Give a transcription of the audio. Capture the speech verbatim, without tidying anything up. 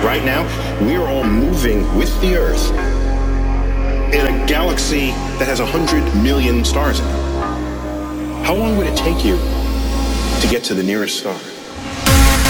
Right now, we are all moving with the Earth in a galaxy that has one hundred million stars in it. How long would it take you to get to the nearest star?